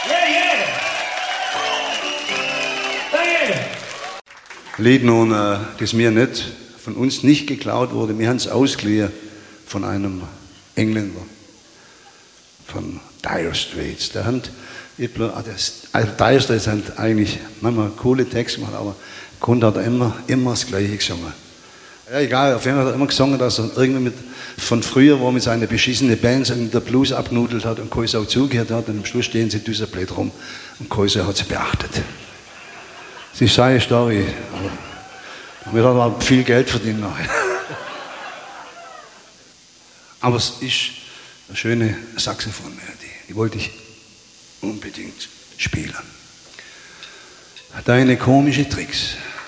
Lied nun, das mir nicht, von uns nicht geklaut wurde, wir haben es ausgeliehen von einem Engländer, von Dire Straits. Dire Straits haben eigentlich manchmal coole Texte gemacht, aber Grund hat er immer das Gleiche gesungen. Ja, egal, auf jeden Fall hat er immer gesungen, dass er irgendwie von früher, wo er mit seiner beschissenen Band in der Blues abgenudelt hat und keine Sau zugehört hat, und am Schluss stehen sie düserblöd rum und keine Sau hat sie beachtet. Das ist seine Story. Wir haben aber viel Geld verdient nachher. Aber es ist eine schöne Saxophonmelodie. Die wollte ich unbedingt spielen. Deine komischen Tricks.